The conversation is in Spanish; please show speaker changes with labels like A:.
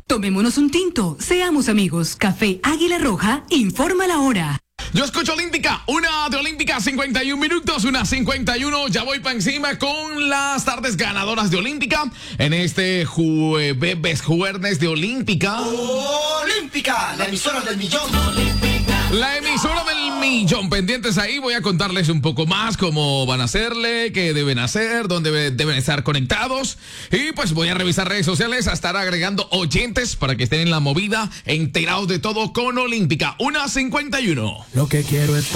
A: Tomémonos un tinto, seamos amigos. Café Águila Roja, informa la hora.
B: Yo escucho Olímpica, una de Olímpica, 51 minutos, una 51. Ya voy para encima con las tardes ganadoras de Olímpica en este jueves de Olímpica.
C: Olímpica, la emisora del millón.
B: La emisora del millón. Pendientes ahí, voy a contarles un poco más cómo van a hacerle, qué deben hacer, dónde deben estar conectados. Y pues voy a revisar redes sociales, a estar agregando oyentes para que estén en la movida, enterados de todo con Olímpica. Una 51.
D: Lo que quiero es